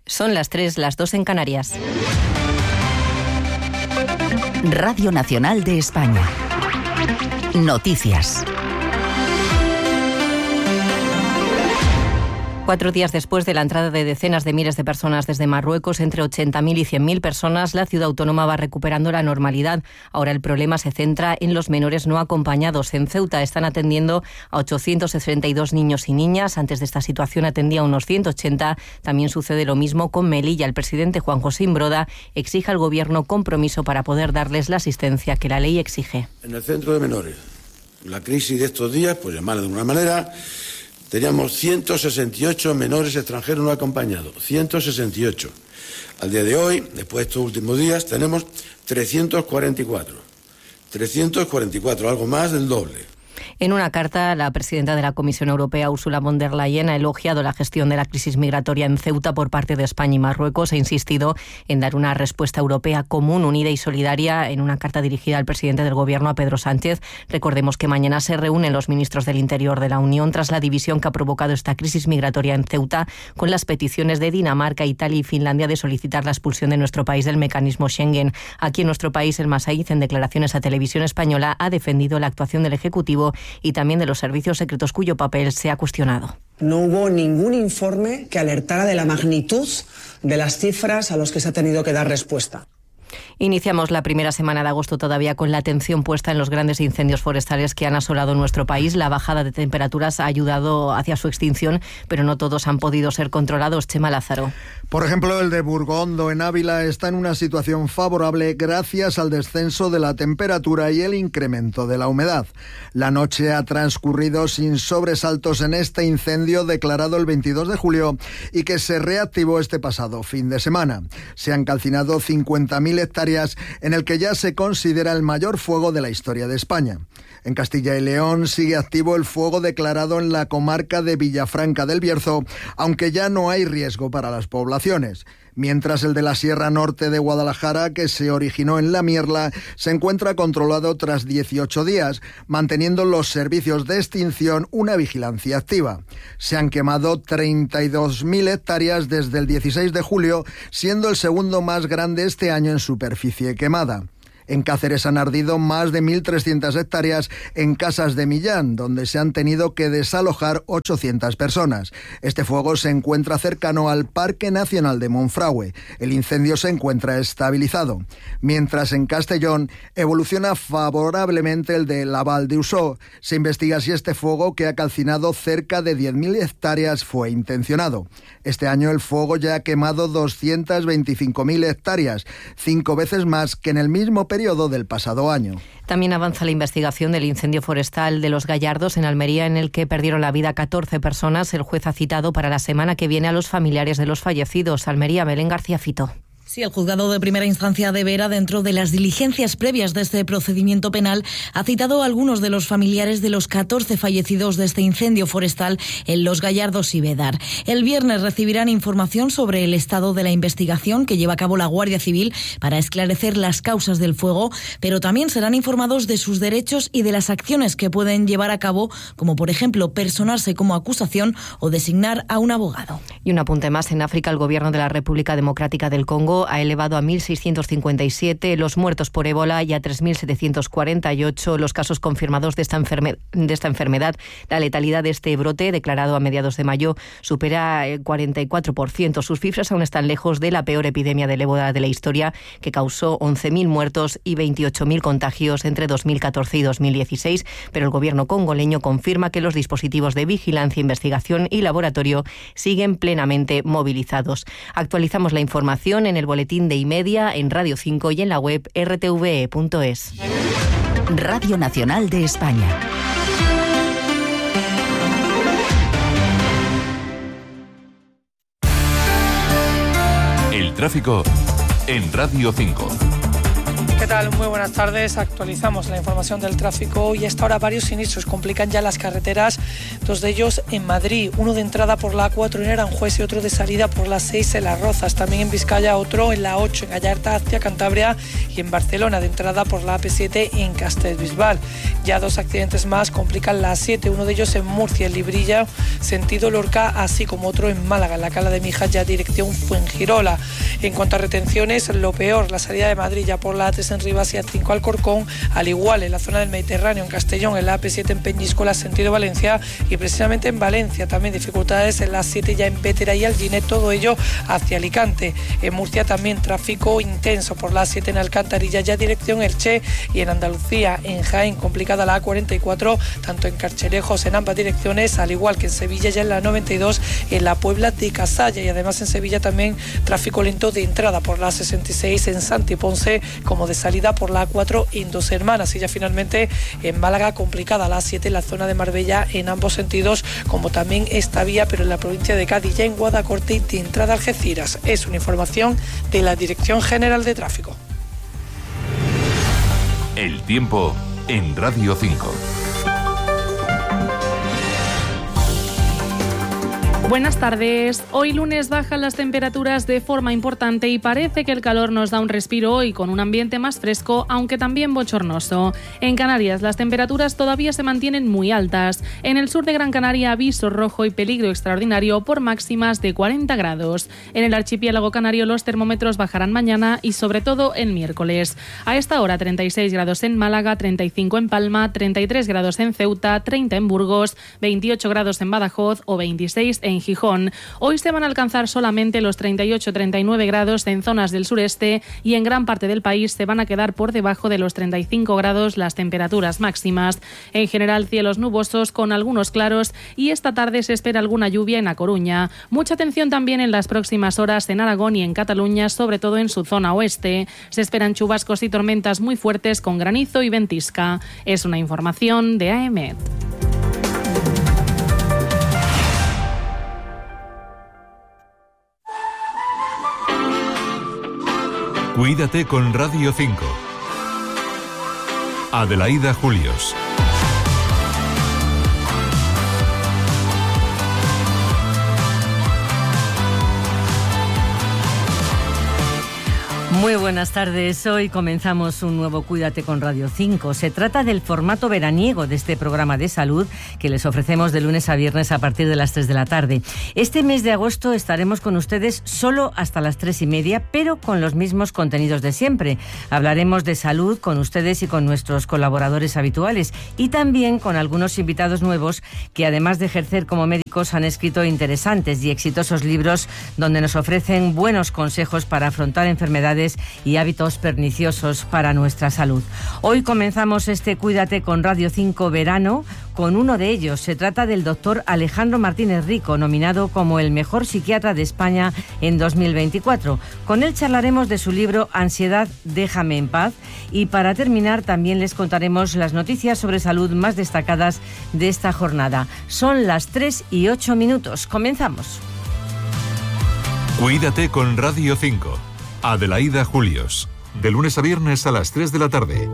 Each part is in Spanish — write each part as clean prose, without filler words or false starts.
Son las 3, las 2 en Canarias. Radio Nacional de España. Noticias. 4 días después de la entrada de decenas de miles de personas desde Marruecos, entre 80.000 y 100.000 personas, la ciudad autónoma va recuperando la normalidad. Ahora el problema se centra en los menores no acompañados. En Ceuta están atendiendo a 862 niños y niñas. Antes de esta situación atendía a unos 180. También sucede lo mismo con Melilla. El presidente Juan José Imbroda exige al gobierno compromiso para poder darles la asistencia que la ley exige. En el centro de menores, la crisis de estos días, pues llamarla de una manera, teníamos 168 menores extranjeros no acompañados, 168. Al día de hoy, después de estos últimos días, tenemos 344, algo más del doble. En una carta, la presidenta de la Comisión Europea, Ursula von der Leyen, ha elogiado la gestión de la crisis migratoria en Ceuta por parte de España y Marruecos. Ha insistido en dar una respuesta europea común, unida y solidaria en una carta dirigida al presidente del Gobierno, a Pedro Sánchez. Recordemos que mañana se reúnen los ministros del Interior de la Unión tras la división que ha provocado esta crisis migratoria en Ceuta, con las peticiones de Dinamarca, Italia y Finlandia de solicitar la expulsión de nuestro país del mecanismo Schengen. Aquí en nuestro país, el Masaiz, en declaraciones a Televisión Española, ha defendido la actuación del Ejecutivo y también de los servicios secretos cuyo papel se ha cuestionado. No hubo ningún informe que alertara de la magnitud de las cifras a las que se ha tenido que dar respuesta. Iniciamos la primera semana de agosto todavía con la atención puesta en los grandes incendios forestales que han asolado nuestro país. La bajada de temperaturas ha ayudado hacia su extinción, pero no todos han podido ser controlados. Chema Lázaro. Por ejemplo, el de Burgondo, en Ávila, está en una situación favorable gracias al descenso de la temperatura y el incremento de la humedad. La noche ha transcurrido sin sobresaltos en este incendio declarado el 22 de julio y que se reactivó este pasado fin de semana. Se han calcinado 50.000 hectáreas en el que ya se considera el mayor fuego de la historia de España. En Castilla y León sigue activo el fuego declarado en la comarca de Villafranca del Bierzo, aunque ya no hay riesgo para las poblaciones. Mientras el de la Sierra Norte de Guadalajara, que se originó en La Mierla, se encuentra controlado tras 18 días, manteniendo los servicios de extinción una vigilancia activa. Se han quemado 32.000 hectáreas desde el 16 de julio, siendo el segundo más grande este año en superficie quemada. En Cáceres han ardido más de 1.300 hectáreas en Casas de Millán, donde se han tenido que desalojar 800 personas. Este fuego se encuentra cercano al Parque Nacional de Monfragüe. El incendio se encuentra estabilizado. Mientras en Castellón evoluciona favorablemente el de la Val de Usó. Se investiga si este fuego, que ha calcinado cerca de 10.000 hectáreas, fue intencionado. Este año el fuego ya ha quemado 225.000 hectáreas, 5 veces más que en el mismo periodo del pasado año. También avanza la investigación del incendio forestal de Los Gallardos en Almería, en el que perdieron la vida 14 personas. El juez ha citado para la semana que viene a los familiares de los fallecidos. Almería, Belén García Fito. Sí, el juzgado de primera instancia de Vera, dentro de las diligencias previas de este procedimiento penal, ha citado a algunos de los familiares de los 14 fallecidos de este incendio forestal en Los Gallardos y Bédar. El viernes recibirán información sobre el estado de la investigación que lleva a cabo la Guardia Civil para esclarecer las causas del fuego, pero también serán informados de sus derechos y de las acciones que pueden llevar a cabo, como por ejemplo personarse como acusación o designar a un abogado. Y un apunte más: en África, el gobierno de la República Democrática del Congo ha elevado a 1.657 los muertos por ébola y a 3.748 los casos confirmados de esta enfermedad. La letalidad de este brote, declarado a mediados de mayo, supera el 44%. Sus cifras aún están lejos de la peor epidemia del ébola de la historia, que causó 11.000 muertos y 28.000 contagios entre 2014 y 2016, pero el gobierno congoleño confirma que los dispositivos de vigilancia, investigación y laboratorio siguen plenamente movilizados. Actualizamos la información en el boletín de Y-Media, en Radio 5 y en la web rtve.es. Radio Nacional de España. El tráfico en Radio 5. ¿Qué tal? Muy buenas tardes. Actualizamos la información del tráfico y hasta ahora varios siniestros complican ya las carreteras, dos de ellos en Madrid, uno de entrada por la A4 en Aranjuez y otro de salida por la 6 en Las Rozas. También en Vizcaya otro en la 8 en Gallarta hacia Cantabria y en Barcelona de entrada por la AP7 en Castellbisbal. Ya dos accidentes más complican la 7, uno de ellos en Murcia, en Librilla, sentido Lorca, así como otro en Málaga, en la Cala de Mijas, ya dirección Fuengirola. En cuanto a retenciones, lo peor, la salida de Madrid ya por la A3 en Rivas y A5 Alcorcón, al igual en la zona del Mediterráneo, en Castellón, en la AP7 en Peñíscola, sentido Valencia, y precisamente en Valencia también dificultades en la 7 ya en Bétera y Alginet, todo ello hacia Alicante. En Murcia también tráfico intenso por la 7 en Alcantarilla, ya dirección Elche, y en Andalucía, en Jaén, complicada la A44, tanto en Carcherejos en ambas direcciones, al igual que en Sevilla ya en la 92, en la Puebla de Casalla, y además en Sevilla también tráfico lento de entrada por la 66 en Santi Ponce, como de salida por la A4 en Dos Hermanas. Y ya finalmente en Málaga complicada la A7 en la zona de Marbella en ambos sentidos, como también esta vía, pero en la provincia de Cádiz, ya en Guadacorte y de entrada a Algeciras. Es una información de la Dirección General de Tráfico. El tiempo en Radio 5. Buenas tardes. Hoy lunes bajan las temperaturas de forma importante y parece que el calor nos da un respiro hoy con un ambiente más fresco, aunque también bochornoso. En Canarias las temperaturas todavía se mantienen muy altas. En el sur de Gran Canaria aviso rojo y peligro extraordinario por máximas de 40 grados. En el archipiélago canario los termómetros bajarán mañana y sobre todo el miércoles. A esta hora 36 grados en Málaga, 35 en Palma, 33 grados en Ceuta, 30 en Burgos, 28 grados en Badajoz o 26 en Gijón. Hoy se van a alcanzar solamente los 38-39 grados en zonas del sureste y en gran parte del país se van a quedar por debajo de los 35 grados las temperaturas máximas. En general cielos nubosos con algunos claros y esta tarde se espera alguna lluvia en A Coruña. Mucha atención también en las próximas horas en Aragón y en Cataluña, sobre todo en su zona oeste. Se esperan chubascos y tormentas muy fuertes con granizo y ventisca. Es una información de AEMET. Cuídate con Radio 5. Adelaida Julios. Muy buenas tardes. Hoy comenzamos un nuevo Cuídate con Radio 5. Se trata del formato veraniego de este programa de salud que les ofrecemos de lunes a viernes a partir de las 3 de la tarde. Este mes de agosto estaremos con ustedes solo hasta las 3:30, pero con los mismos contenidos de siempre. Hablaremos de salud con ustedes y con nuestros colaboradores habituales y también con algunos invitados nuevos que, además de ejercer como médicos, han escrito interesantes y exitosos libros donde nos ofrecen buenos consejos para afrontar enfermedades y hábitos perniciosos para nuestra salud. Hoy comenzamos este Cuídate con Radio 5 verano con uno de ellos. Se trata del doctor Alejandro Martínez Rico, nominado como el mejor psiquiatra de España en 2024. Con él charlaremos de su libro Ansiedad, déjame en paz. Y para terminar también les contaremos las noticias sobre salud más destacadas de esta jornada. Son las 3:08. Comenzamos. Cuídate con Radio 5. Adelaida Julios, de lunes a viernes a las 3 de la tarde.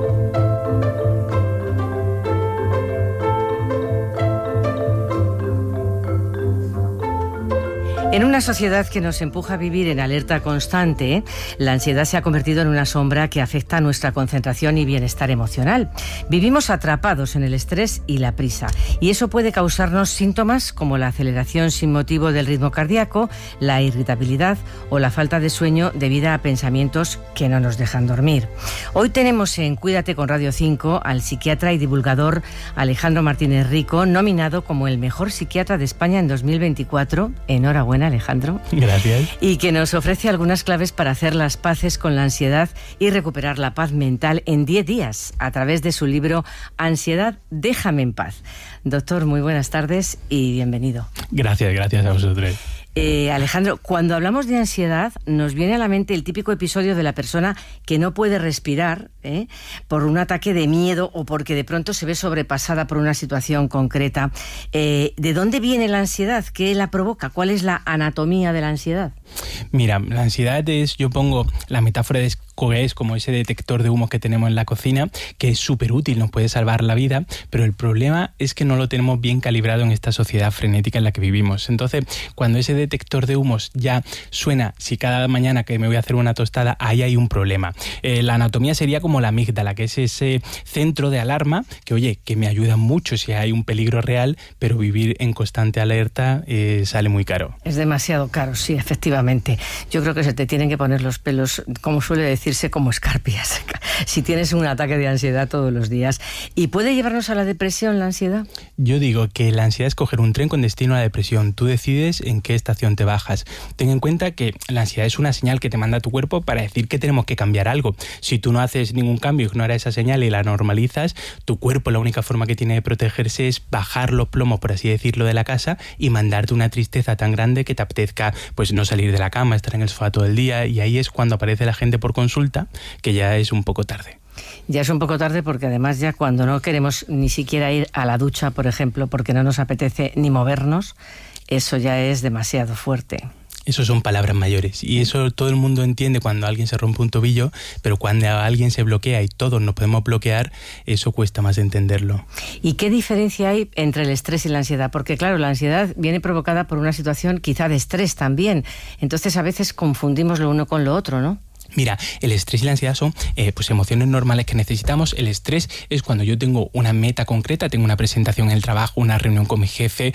En una sociedad que nos empuja a vivir en alerta constante, la ansiedad se ha convertido en una sombra que afecta a nuestra concentración y bienestar emocional. Vivimos atrapados en el estrés y la prisa, y eso puede causarnos síntomas como la aceleración sin motivo del ritmo cardíaco, la irritabilidad o la falta de sueño debido a pensamientos que no nos dejan dormir. Hoy tenemos en Cuídate con Radio 5 al psiquiatra y divulgador Alejandro Martínez Rico, nominado como el mejor psiquiatra de España en 2024. Enhorabuena, Alejandro. Gracias. Y que nos ofrece algunas claves para hacer las paces con la ansiedad y recuperar la paz mental en 10 días a través de su libro Ansiedad, déjame en paz. Doctor, muy buenas tardes y bienvenido. Gracias a vosotros. Alejandro, cuando hablamos de ansiedad nos viene a la mente el típico episodio de la persona que no puede respirar por un ataque de miedo o porque de pronto se ve sobrepasada por una situación concreta. ¿De dónde viene la ansiedad? ¿Qué la provoca? ¿Cuál es la anatomía de la ansiedad? Mira, la ansiedad es, yo pongo la metáfora, es es como ese detector de humos que tenemos en la cocina, que es súper útil, nos puede salvar la vida, pero el problema es que no lo tenemos bien calibrado en esta sociedad frenética en la que vivimos. Entonces, cuando ese detector de humos ya suena, si cada mañana que me voy a hacer una tostada, ahí hay un problema. La anatomía sería como la amígdala, que es ese centro de alarma que, oye, que me ayuda mucho si hay un peligro real, pero vivir en constante alerta sale muy caro. Es demasiado caro, sí, efectivamente. Yo creo que se te tienen que poner los pelos, como suele decirse, como escarpias, si tienes un ataque de ansiedad todos los días. ¿Y puede llevarnos a la depresión la ansiedad? Yo digo que la ansiedad es coger un tren con destino a la depresión. Tú decides en qué estación te bajas. Ten en cuenta que la ansiedad es una señal que te manda tu cuerpo para decir que tenemos que cambiar algo. Si tú no haces ningún cambio, ignoras esa señal y la normalizas, tu cuerpo la única forma que tiene de protegerse es bajar los plomos, por así decirlo, de la casa y mandarte una tristeza tan grande que te apetezca pues no salir de la cama, estar en el sofá todo el día, y ahí es cuando aparece la gente por consulta, que ya es un poco tarde. Ya es un poco tarde porque además ya cuando no queremos ni siquiera ir a la ducha, por ejemplo, porque no nos apetece ni movernos, eso ya es demasiado fuerte. Eso son palabras mayores y eso todo el mundo entiende cuando alguien se rompe un tobillo, pero cuando alguien se bloquea y todos nos podemos bloquear, eso cuesta más entenderlo. ¿Y qué diferencia hay entre el estrés y la ansiedad? Porque claro, la ansiedad viene provocada por una situación quizá de estrés también, entonces a veces confundimos lo uno con lo otro, ¿no? Mira, el estrés y la ansiedad son pues emociones normales que necesitamos. El estrés es cuando yo tengo una meta concreta, tengo una presentación en el trabajo, una reunión con mi jefe,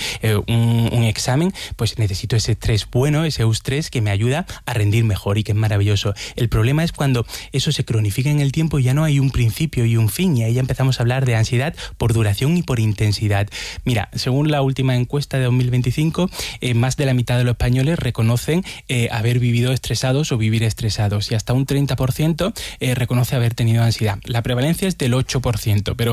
un examen, pues necesito ese estrés bueno, ese eustrés que me ayuda a rendir mejor y que es maravilloso. El problema es cuando eso se cronifica en el tiempo y ya no hay un principio y un fin, y ahí ya empezamos a hablar de ansiedad por duración y por intensidad. Mira, según la última encuesta de 2025, más de la mitad de los españoles reconocen haber vivido estresados o vivir estresados, y hasta un 30% reconoce haber tenido ansiedad. La prevalencia es del 8%, pero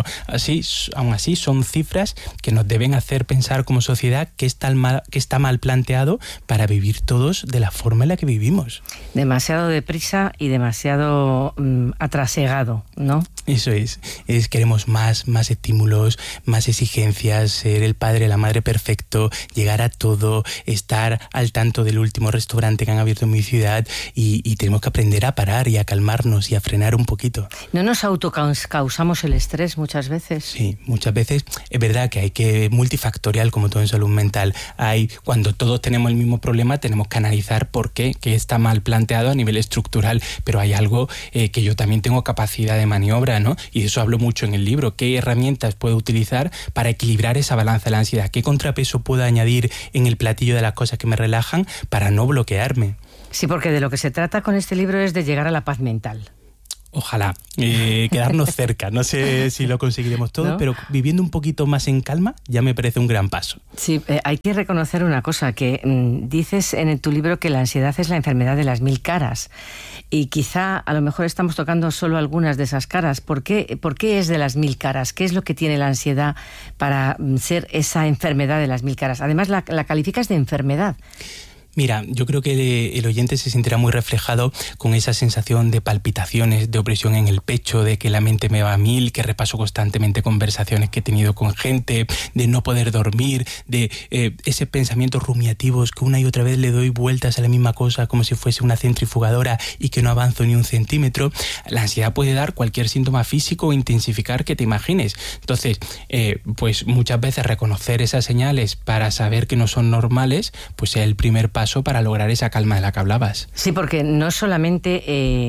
aún así son cifras que nos deben hacer pensar como sociedad que está mal planteado para vivir todos de la forma en la que vivimos. Demasiado deprisa y demasiado atrasegado, ¿no? Eso es queremos más estímulos, más exigencias, ser el padre, la madre perfecto, llegar a todo, estar al tanto del último restaurante que han abierto en mi ciudad, y tenemos que aprender a parar y a calmarnos y a frenar un poquito. ¿No nos autocausamos el estrés muchas veces? Sí, muchas veces. Es verdad que hay que multifactorial, como todo en salud mental. Cuando todos tenemos el mismo problema, tenemos que analizar por qué, que está mal planteado a nivel estructural, pero hay algo que yo también tengo capacidad de maniobra, ¿no? Y de eso hablo mucho en el libro. ¿Qué herramientas puedo utilizar para equilibrar esa balanza de la ansiedad? ¿Qué contrapeso puedo añadir en el platillo de las cosas que me relajan para no bloquearme? Sí, porque de lo que se trata con este libro es de llegar a la paz mental. Ojalá, quedarnos cerca. No sé si lo conseguiremos todo, ¿no? Pero viviendo un poquito más en calma ya me parece un gran paso. Sí, hay que reconocer una cosa, que dices en tu libro que la ansiedad es la enfermedad de las 1000 caras. Y quizá a lo mejor estamos tocando solo algunas de esas caras. ¿Por qué es de las 1000 caras? ¿Qué es lo que tiene la ansiedad para ser esa enfermedad de las 1000 caras? Además, la calificas de enfermedad. Mira, yo creo que el oyente se sentirá muy reflejado con esa sensación de palpitaciones, de opresión en el pecho, de que la mente me va a 1000, que repaso constantemente conversaciones que he tenido con gente, de no poder dormir, de ese pensamientos rumiativos que una y otra vez le doy vueltas a la misma cosa como si fuese una centrifugadora y que no avanzo ni un centímetro. La ansiedad puede dar cualquier síntoma físico o intensificar que te imagines. Entonces, pues muchas veces reconocer esas señales para saber que no son normales, pues es el primer paso para lograr esa calma de la que hablabas. Sí, porque no solamente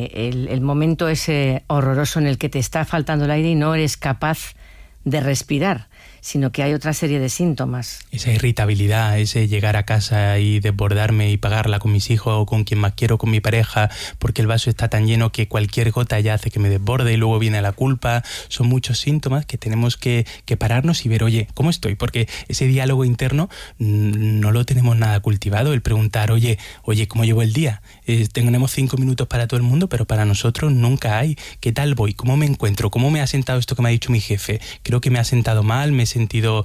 el momento ese horroroso en el que te está faltando el aire y no eres capaz de respirar, sino que hay otra serie de síntomas. Esa irritabilidad, ese llegar a casa y desbordarme y pagarla con mis hijos o con quien más quiero, con mi pareja, porque el vaso está tan lleno que cualquier gota ya hace que me desborde y luego viene la culpa. Son muchos síntomas que tenemos que pararnos y ver, oye, ¿cómo estoy? Porque ese diálogo interno no lo tenemos nada cultivado, el preguntar, oye, ¿cómo llevo el día? Tenemos 5 minutos para todo el mundo, pero para nosotros nunca hay. ¿Qué tal voy? ¿Cómo me encuentro? ¿Cómo me ha sentado esto que me ha dicho mi jefe? Creo que me ha sentado mal, me he sentido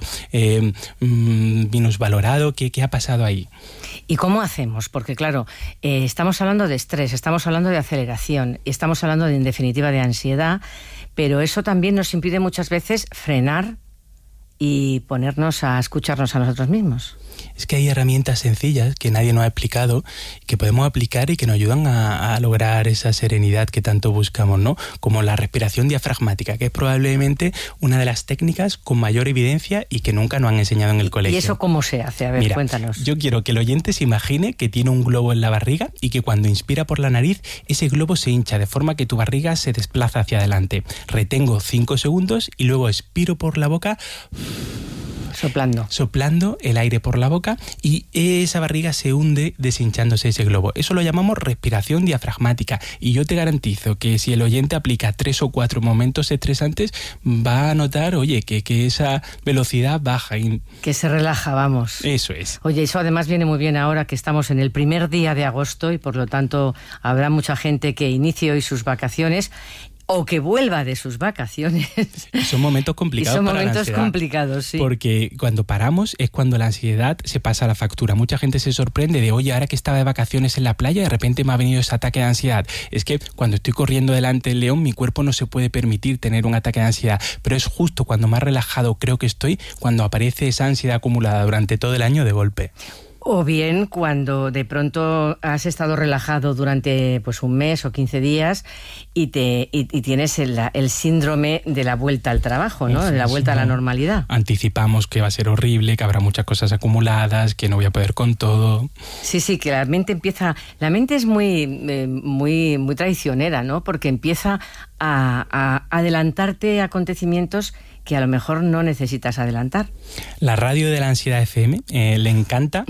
minusvalorado. ¿Qué ha pasado ahí? ¿Y cómo hacemos? Porque claro, estamos hablando de estrés, estamos hablando de aceleración, estamos hablando en definitiva de ansiedad, pero eso también nos impide muchas veces frenar y ponernos a escucharnos a nosotros mismos. Es que hay herramientas sencillas que nadie nos ha explicado, que podemos aplicar y que nos ayudan a lograr esa serenidad que tanto buscamos, ¿no? Como la respiración diafragmática, que es probablemente una de las técnicas con mayor evidencia y que nunca nos han enseñado en el colegio. ¿Y eso cómo se hace? A ver, mira, cuéntanos. Yo quiero que el oyente se imagine que tiene un globo en la barriga y que cuando inspira por la nariz, ese globo se hincha de forma que tu barriga se desplaza hacia adelante. Retengo 5 segundos y luego expiro por la boca, soplando el aire por la boca, y esa barriga se hunde deshinchándose ese globo. Eso lo llamamos respiración diafragmática, y yo te garantizo que si el oyente aplica 3 o 4 momentos estresantes, va a notar, oye, que esa velocidad baja. Que se relaja, vamos. Eso es. Oye, eso además viene muy bien ahora que estamos en el primer día de agosto y por lo tanto habrá mucha gente que inicie hoy sus vacaciones o que vuelva de sus vacaciones. Son momentos complicados. Son para momentos la ansiedad, complicados, sí. Porque cuando paramos es cuando la ansiedad se pasa a la factura. Mucha gente se sorprende de, oye, ahora que estaba de vacaciones en la playa, de repente me ha venido ese ataque de ansiedad. Es que cuando estoy corriendo delante del león, mi cuerpo no se puede permitir tener un ataque de ansiedad. Pero es justo cuando más relajado creo que estoy, cuando aparece esa ansiedad acumulada durante todo el año de golpe. O bien cuando de pronto has estado relajado durante pues un mes o 15 días y tienes el síndrome de la vuelta al trabajo, ¿no? De la vuelta a la normalidad. Anticipamos que va a ser horrible, que habrá muchas cosas acumuladas, que no voy a poder con todo. Sí, que la mente es muy traicionera, ¿no? Porque empieza a adelantarte acontecimientos que a lo mejor no necesitas adelantar. La radio de la ansiedad FM le encanta,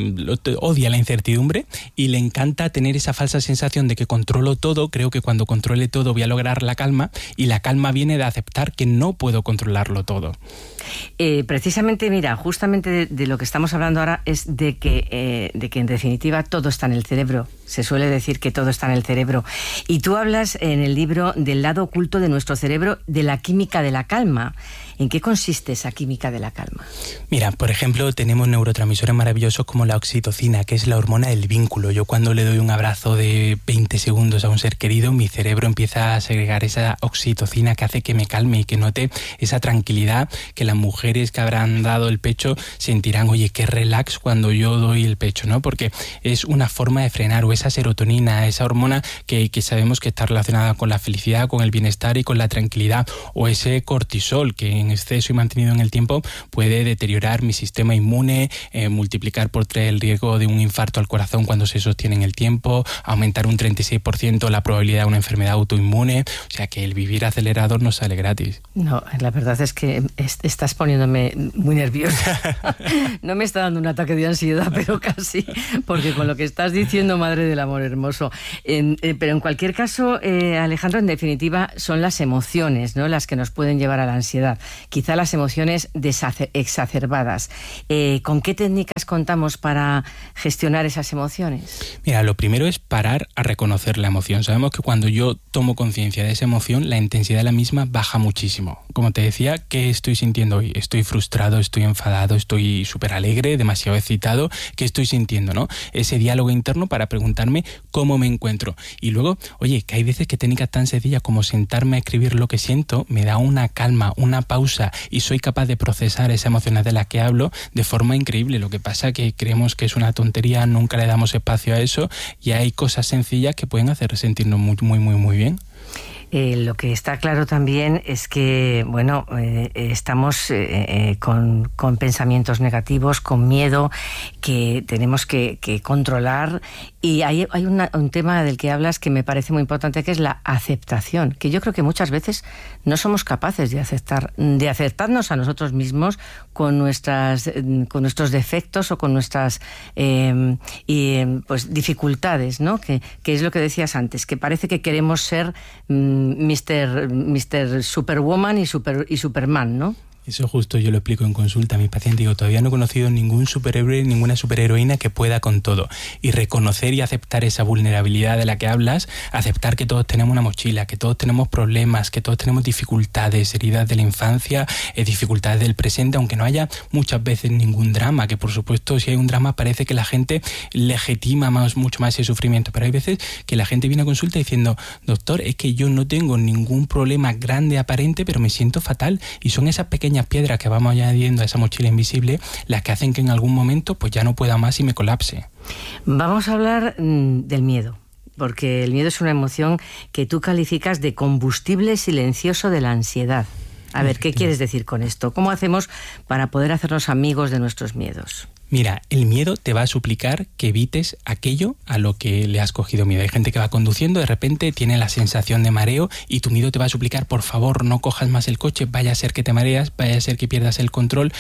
odia la incertidumbre y le encanta tener esa falsa sensación de que controlo todo. Creo que cuando controle todo voy a lograr la calma, y la calma viene de aceptar que no puedo controlarlo todo. Precisamente, mira, justamente de lo que estamos hablando ahora es de que en definitiva todo está en el cerebro. Se suele decir que todo está en el cerebro. Y tú hablas en el libro del lado oculto de nuestro cerebro, de la química de la calma. ¿En qué consiste esa química de la calma? Mira, por ejemplo, tenemos neurotransmisores maravillosos como la oxitocina, que es la hormona del vínculo. Yo cuando le doy un abrazo de 20 segundos a un ser querido, mi cerebro empieza a segregar esa oxitocina que hace que me calme y que note esa tranquilidad, que las mujeres que habrán dado el pecho sentirán, oye, qué relax cuando yo doy el pecho, ¿no? Porque es una forma de frenar, o esa serotonina, esa hormona que sabemos que está relacionada con la felicidad, con el bienestar y con la tranquilidad, o ese cortisol que en exceso y mantenido en el tiempo puede deteriorar mi sistema inmune, multiplicar por 3 el riesgo de un infarto al corazón cuando se sostiene en el tiempo, aumentar un 36% la probabilidad de una enfermedad autoinmune. O sea que el vivir acelerado no sale gratis. No, la verdad es que estás poniéndome muy nerviosa. No me está dando un ataque de ansiedad, pero casi, porque con lo que estás diciendo, madre del amor hermoso. Pero en cualquier caso, Alejandro, en definitiva, son las emociones, ¿no?, las que nos pueden llevar a la ansiedad. Quizá las emociones exacerbadas. ¿Con qué técnicas contamos para gestionar esas emociones? Mira, lo primero es parar a reconocer la emoción. Sabemos que cuando yo tomo conciencia de esa emoción, la intensidad de la misma baja muchísimo. Como te decía, ¿qué estoy sintiendo hoy? Estoy frustrado, estoy enfadado, estoy súper alegre, demasiado excitado. ¿Qué estoy sintiendo, no? Ese diálogo interno para preguntarme cómo me encuentro. Y luego, oye, que hay veces que técnicas tan sencillas como sentarme a escribir lo que siento me da una calma, una pausa, y soy capaz de procesar esas emociones de las que hablo de forma increíble. Lo que pasa es que creemos que es una tontería, nunca le damos espacio a eso, y hay cosas sencillas que pueden hacer sentirnos muy bien. Lo que está claro también es que, bueno, estamos con pensamientos negativos, con miedo, que tenemos que controlar. Y hay un tema del que hablas que me parece muy importante, que es la aceptación, que yo creo que muchas veces no somos capaces de aceptarnos a nosotros mismos con nuestros defectos o con nuestras pues dificultades, ¿no? Que es lo que decías antes, que parece que queremos ser Mr. Superwoman y Superman, ¿no? Eso justo yo lo explico en consulta a mis pacientes. Digo, todavía no he conocido ningún superhéroe, ninguna superheroína que pueda con todo. Y reconocer y aceptar esa vulnerabilidad de la que hablas, aceptar que todos tenemos una mochila, que todos tenemos problemas, que todos tenemos dificultades, heridas de la infancia, dificultades del presente, aunque no haya muchas veces ningún drama, que por supuesto si hay un drama parece que la gente legitima mucho más ese sufrimiento. Pero hay veces que la gente viene a consulta diciendo, doctor, es que yo no tengo ningún problema grande aparente, pero me siento fatal. Y son esas pequeñas pequeñas piedras que vamos añadiendo a esa mochila invisible las que hacen que en algún momento pues ya no pueda más y me colapse. Vamos a hablar del miedo, porque el miedo es una emoción que tú calificas de combustible silencioso de la ansiedad. A ver, ¿qué quieres decir con esto? ¿Cómo hacemos para poder hacernos amigos de nuestros miedos? Mira, el miedo te va a suplicar que evites aquello a lo que le has cogido miedo. Hay gente que va conduciendo, de repente tiene la sensación de mareo y tu miedo te va a suplicar, por favor, no cojas más el coche, vaya a ser que te mareas, vaya a ser que pierdas el control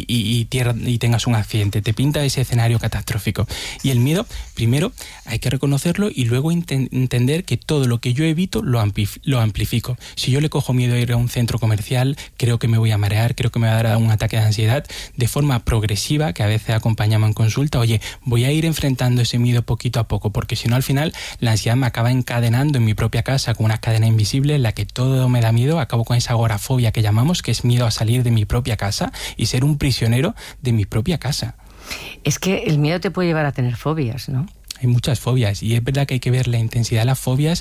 y tengas un accidente. Te pinta ese escenario catastrófico. Y el miedo, primero, hay que reconocerlo y luego entender que todo lo que yo evito lo amplifico. Si yo le cojo miedo a ir a un centro comercial, creo que me voy a marear, creo que me va a dar un ataque de ansiedad, de forma progresiva, que a veces acompañamos en consulta, oye, voy a ir enfrentando ese miedo poquito a poco, porque si no al final la ansiedad me acaba encadenando en mi propia casa con una cadena invisible en la que todo me da miedo, acabo con esa agorafobia que llamamos, que es miedo a salir de mi propia casa y ser un prisionero de mi propia casa. Es que el miedo te puede llevar a tener fobias, ¿no? Hay muchas fobias y es verdad que hay que ver la intensidad de las fobias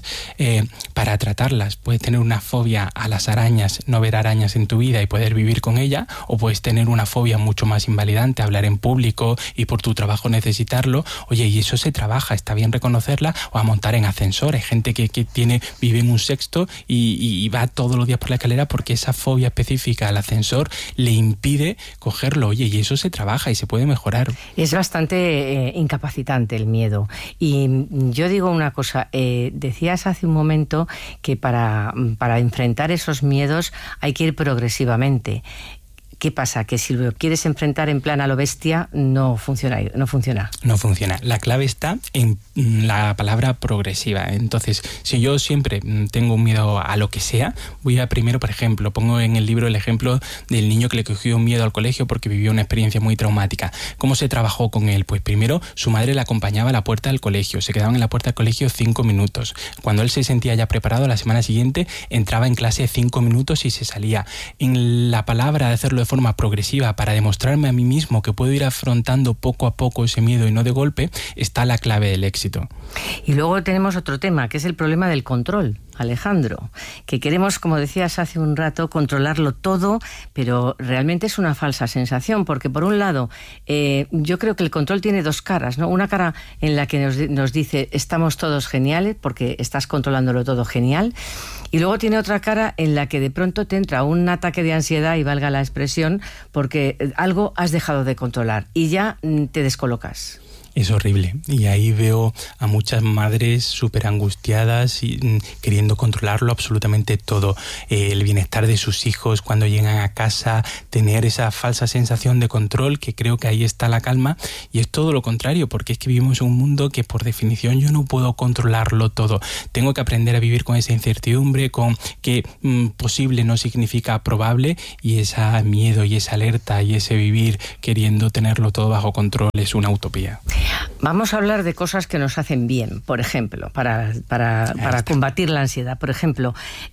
para tratarlas. Puedes tener una fobia a las arañas, no ver arañas en tu vida y poder vivir con ella, o puedes tener una fobia mucho más invalidante, hablar en público y por tu trabajo necesitarlo. Oye, y eso se trabaja, está bien reconocerla, o a montar en ascensor. Hay gente que vive en un sexto y va todos los días por la escalera porque esa fobia específica al ascensor le impide cogerlo. Oye, y eso se trabaja y se puede mejorar. Es bastante incapacitante el miedo. Y yo digo una cosa, decías hace un momento que para enfrentar esos miedos hay que ir progresivamente. ¿Qué pasa? Que si lo quieres enfrentar en plan a lo bestia, no funciona. No funciona. La clave está en la palabra progresiva. Entonces, si yo siempre tengo miedo a lo que sea, voy a primero, por ejemplo, pongo en el libro el ejemplo del niño que le cogió miedo al colegio porque vivió una experiencia muy traumática. ¿Cómo se trabajó con él? Pues primero su madre le acompañaba a la puerta del colegio. Se quedaban en la puerta del colegio 5 minutos. Cuando él se sentía ya preparado, la semana siguiente entraba en clase 5 minutos y se salía. En la palabra de hacerlo de forma progresiva para demostrarme a mí mismo que puedo ir afrontando poco a poco ese miedo y no de golpe, está la clave del éxito. Y luego tenemos otro tema, que es el problema del control, Alejandro, que queremos, como decías hace un rato, controlarlo todo, pero realmente es una falsa sensación, porque por un lado, yo creo que el control tiene dos caras, ¿no? Una cara en la que nos dice estamos todos geniales, porque estás controlándolo todo genial, y luego tiene otra cara en la que de pronto te entra un ataque de ansiedad, y valga la expresión, porque algo has dejado de controlar y ya te descolocas. Es horrible. Y ahí veo a muchas madres súper angustiadas y queriendo controlarlo absolutamente todo. El bienestar de sus hijos cuando llegan a casa, tener esa falsa sensación de control, que creo que ahí está la calma. Y es todo lo contrario, porque es que vivimos en un mundo que por definición yo no puedo controlarlo todo. Tengo que aprender a vivir con esa incertidumbre, con que posible no significa probable, y ese miedo y esa alerta y ese vivir queriendo tenerlo todo bajo control es una utopía. Vamos a hablar de cosas que nos hacen bien, por ejemplo, para combatir la ansiedad. Por ejemplo,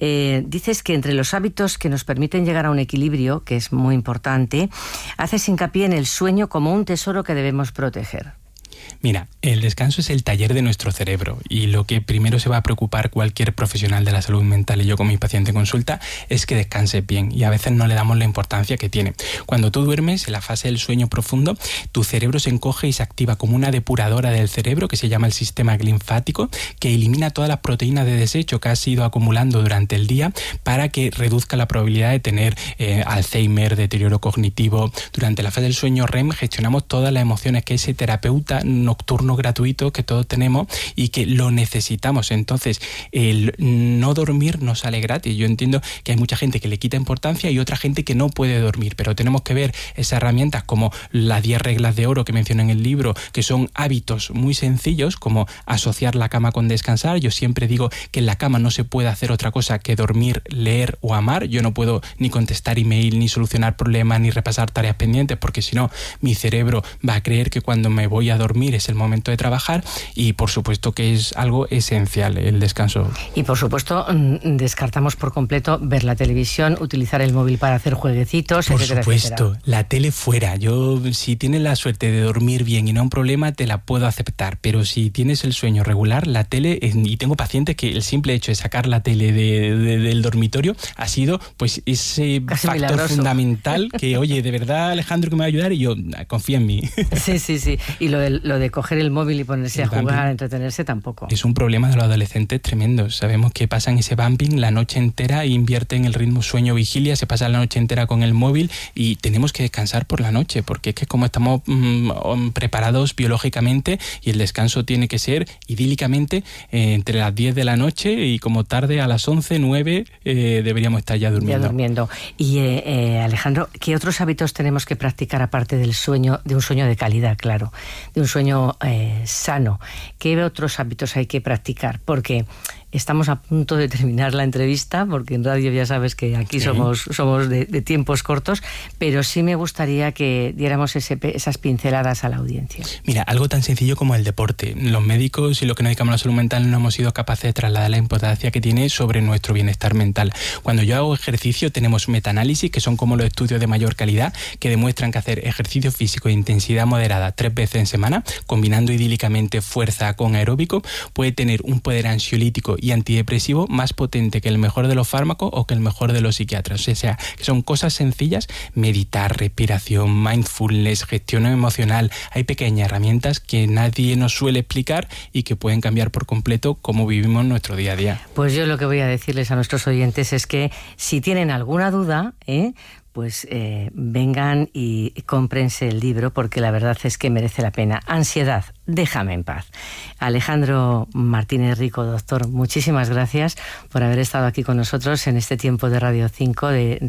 dices que entre los hábitos que nos permiten llegar a un equilibrio, que es muy importante, haces hincapié en el sueño como un tesoro que debemos proteger. Mira, el descanso es el taller de nuestro cerebro, y lo que primero se va a preocupar cualquier profesional de la salud mental, y yo con mi paciente en consulta, es que descanses bien, y a veces no le damos la importancia que tiene. Cuando tú duermes, en la fase del sueño profundo, tu cerebro se encoge y se activa como una depuradora del cerebro que se llama el sistema linfático, que elimina todas las proteínas de desecho que has ido acumulando durante el día para que reduzca la probabilidad de tener Alzheimer, deterioro cognitivo. Durante la fase del sueño REM gestionamos todas las emociones, que ese terapeuta nocturno gratuito que todos tenemos y que lo necesitamos. Entonces, el no dormir no sale gratis. Yo entiendo que hay mucha gente que le quita importancia y otra gente que no puede dormir, pero tenemos que ver esas herramientas como las 10 reglas de oro que menciono en el libro, que son hábitos muy sencillos, como asociar la cama con descansar. Yo siempre digo que en la cama no se puede hacer otra cosa que dormir, leer o amar. Yo no puedo ni contestar email, ni solucionar problemas, ni repasar tareas pendientes, porque si no, mi cerebro va a creer que cuando me voy a dormir dormir es el momento de trabajar, y por supuesto que es algo esencial el descanso. Y por supuesto descartamos por completo ver la televisión, utilizar el móvil para hacer jueguecitos, etcétera, por supuesto, etcétera. La tele fuera. Yo, si tienes la suerte de dormir bien y no hay un problema, te la puedo aceptar, pero si tienes el sueño regular, la tele, y tengo pacientes que el simple hecho de sacar la tele del dormitorio ha sido pues ese casi factor milagroso, fundamental que, oye, de verdad Alejandro que me va a ayudar, y yo, confía en mí. Sí. Y lo de coger el móvil y ponerse a jugar, a entretenerse, tampoco. Es un problema de los adolescentes tremendo. Sabemos que pasan ese bumping la noche entera e invierten el ritmo sueño-vigilia, se pasan la noche entera con el móvil, y tenemos que descansar por la noche, porque es que como estamos preparados biológicamente, y el descanso tiene que ser idílicamente entre las 10 de la noche y como tarde a las 11, 9 deberíamos estar ya durmiendo. Y Alejandro, ¿qué otros hábitos tenemos que practicar aparte del sueño, de un sueño de calidad, claro, de un sueño sano? ¿Qué otros hábitos hay que practicar? Porque estamos a punto de terminar la entrevista, porque en radio ya sabes que aquí somos de tiempos cortos, pero sí me gustaría que diéramos esas pinceladas a la audiencia. Mira, algo tan sencillo como el deporte. Los médicos y los que nos dedicamos a la salud mental no hemos sido capaces de trasladar la importancia que tiene sobre nuestro bienestar mental. Cuando yo hago ejercicio, tenemos metaanálisis, que son como los estudios de mayor calidad, que demuestran que hacer ejercicio físico de intensidad moderada 3 veces en semana, combinando idílicamente fuerza con aeróbico, puede tener un poder ansiolítico y antidepresivo más potente que el mejor de los fármacos o que el mejor de los psiquiatras. O sea, que son cosas sencillas: meditar, respiración, mindfulness, gestión emocional. Hay pequeñas herramientas que nadie nos suele explicar y que pueden cambiar por completo cómo vivimos nuestro día a día. Pues yo lo que voy a decirles a nuestros oyentes es que si tienen alguna duda, pues vengan y cómprense el libro, porque la verdad es que merece la pena. Ansiedad, déjame en paz. Alejandro Martínez Rico, doctor, muchísimas gracias por haber estado aquí con nosotros en este tiempo de Radio 5,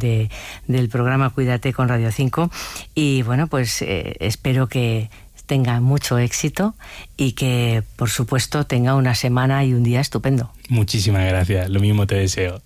del programa Cuídate con Radio 5. Y bueno, pues espero que tenga mucho éxito y que, por supuesto, tenga una semana y un día estupendo. Muchísimas gracias, lo mismo te deseo.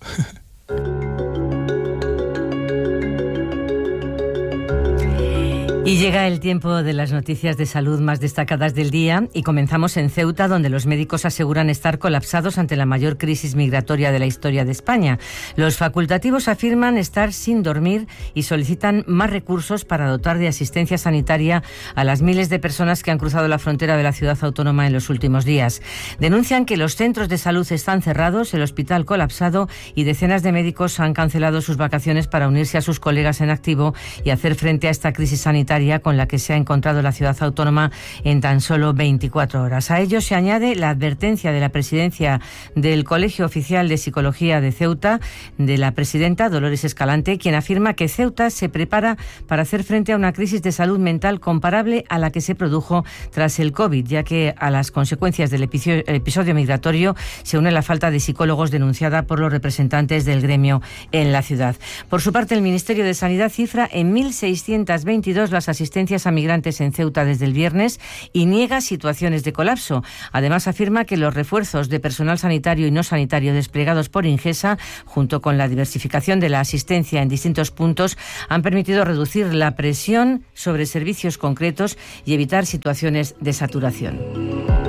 Y llega el tiempo de las noticias de salud más destacadas del día, y comenzamos en Ceuta, donde los médicos aseguran estar colapsados ante la mayor crisis migratoria de la historia de España. Los facultativos afirman estar sin dormir y solicitan más recursos para dotar de asistencia sanitaria a las miles de personas que han cruzado la frontera de la ciudad autónoma en los últimos días. Denuncian que los centros de salud están cerrados, el hospital colapsado, y decenas de médicos han cancelado sus vacaciones para unirse a sus colegas en activo y hacer frente a esta crisis sanitaria con la que se ha encontrado la ciudad autónoma en tan solo 24 horas. A ello se añade la advertencia de la presidencia del Colegio Oficial de Psicología de Ceuta, de la presidenta Dolores Escalante, quien afirma que Ceuta se prepara para hacer frente a una crisis de salud mental comparable a la que se produjo tras el COVID, ya que a las consecuencias del episodio migratorio se une la falta de psicólogos denunciada por los representantes del gremio en la ciudad. Por su parte, el Ministerio de Sanidad cifra en 1.622 las asistencias a migrantes en Ceuta desde el viernes y niega situaciones de colapso. Además, afirma que los refuerzos de personal sanitario y no sanitario desplegados por Ingesa, junto con la diversificación de la asistencia en distintos puntos, han permitido reducir la presión sobre servicios concretos y evitar situaciones de saturación.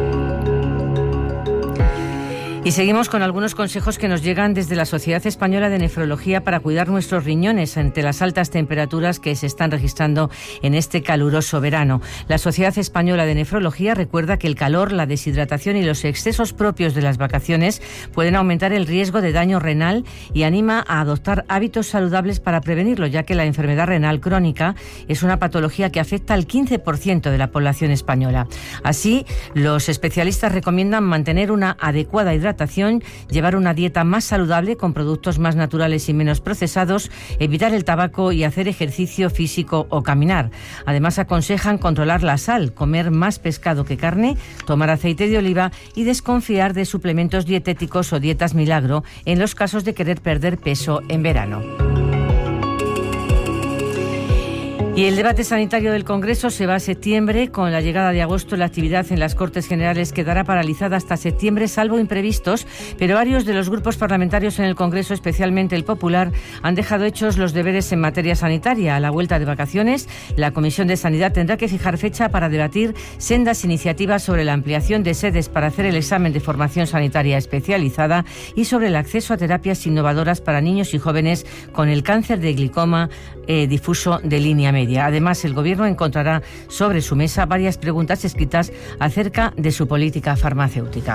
Y seguimos con algunos consejos que nos llegan desde la Sociedad Española de Nefrología para cuidar nuestros riñones ante las altas temperaturas que se están registrando en este caluroso verano. La Sociedad Española de Nefrología recuerda que el calor, la deshidratación y los excesos propios de las vacaciones pueden aumentar el riesgo de daño renal, y anima a adoptar hábitos saludables para prevenirlo, ya que la enfermedad renal crónica es una patología que afecta al 15% de la población española. Así, los especialistas recomiendan mantener una adecuada hidratación, llevar una dieta más saludable con productos más naturales y menos procesados, evitar el tabaco y hacer ejercicio físico o caminar. Además, aconsejan controlar la sal, comer más pescado que carne, tomar aceite de oliva y desconfiar de suplementos dietéticos o dietas milagro en los casos de querer perder peso en verano. Y el debate sanitario del Congreso se va a septiembre. Con la llegada de agosto, la actividad en las Cortes Generales quedará paralizada hasta septiembre, salvo imprevistos, pero varios de los grupos parlamentarios en el Congreso, especialmente el Popular, han dejado hechos los deberes en materia sanitaria. A la vuelta de vacaciones, la Comisión de Sanidad tendrá que fijar fecha para debatir sendas iniciativas sobre la ampliación de sedes para hacer el examen de formación sanitaria especializada y sobre el acceso a terapias innovadoras para niños y jóvenes con el cáncer de glicoma difuso de línea media. Además, el Gobierno encontrará sobre su mesa varias preguntas escritas acerca de su política farmacéutica.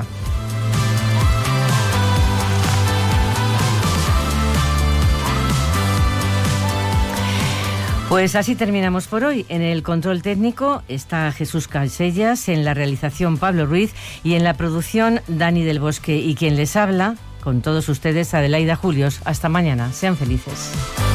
Pues así terminamos por hoy. En el control técnico está Jesús Cansellas, en la realización Pablo Ruiz y en la producción Dani del Bosque. Y quien les habla, con todos ustedes, Adelaida Julios. Hasta mañana. Sean felices.